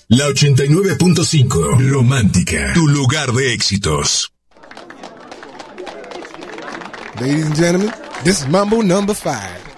La 89.5, Romántica, tu lugar de éxitos. Ladies and gentlemen, this is Mambo number 5.